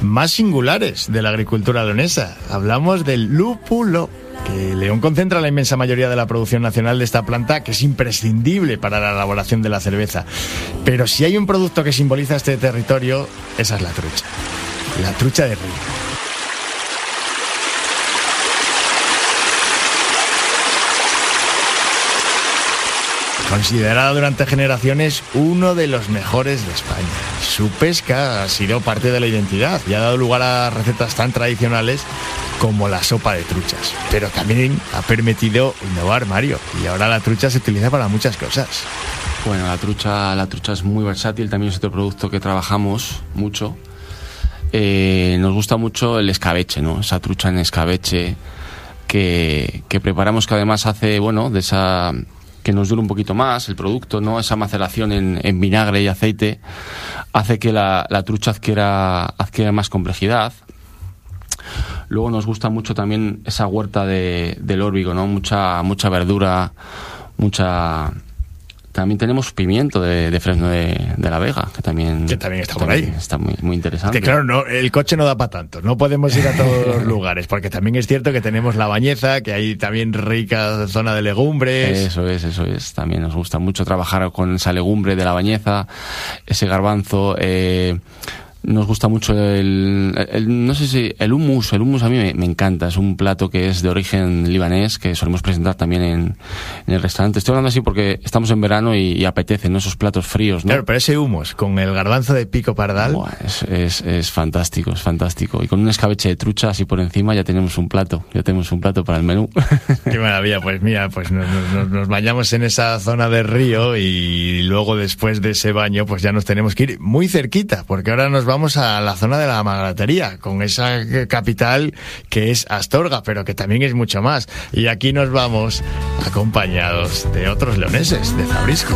más singulares de la agricultura leonesa. Hablamos del lúpulo, que León concentra la inmensa mayoría de la producción nacional de esta planta, que es imprescindible para la elaboración de la cerveza. Pero si hay un producto que simboliza este territorio, esa es la trucha de río. Considerado durante generaciones uno de los mejores de España. Su pesca ha sido parte de la identidad y ha dado lugar a recetas tan tradicionales como la sopa de truchas. Pero también ha permitido innovar, Mario, y ahora la trucha se utiliza para muchas cosas. Bueno, la trucha es muy versátil, también es otro producto que trabajamos mucho. Nos gusta mucho el escabeche, ¿no? Esa trucha en escabeche que preparamos, que además hace, bueno, de esa... que nos dure un poquito más el producto, ¿no? Esa maceración en vinagre y aceite hace que la trucha adquiera más complejidad. Luego nos gusta mucho también esa huerta del Órbigo, ¿no? Mucha verdura, También tenemos pimiento de Fresno de la Vega, que también está por ahí. Está muy, muy interesante. Que claro, no, el coche no da para tanto, no podemos ir a todos los lugares, porque también es cierto que tenemos La Bañeza, que hay también rica zona de legumbres. Eso es. También nos gusta mucho trabajar con esa legumbre de La Bañeza, ese garbanzo. Nos gusta mucho no sé si el hummus. El hummus a mí me encanta. Es un plato que es de origen libanés, que solemos presentar también en el restaurante. Estoy hablando así porque estamos en verano y apetecen, ¿no? Esos platos fríos, ¿no? Claro, pero ese hummus con el garbanzo de pico pardal... Buah, es fantástico, es fantástico. Y con un escabeche de trucha así por encima ya tenemos un plato para el menú. Qué maravilla. Pues mira, pues nos bañamos en esa zona del río y luego después de ese baño pues ya nos tenemos que ir muy cerquita, porque ahora nos vamos a la zona de la Magratería, con esa capital que es Astorga, pero que también es mucho más. Y aquí nos vamos acompañados de otros leoneses, de Zabrisco.